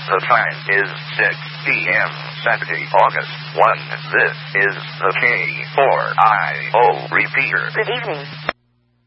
The time is 6 p.m. Saturday, August 1. This is the K4IO repeater. Good evening.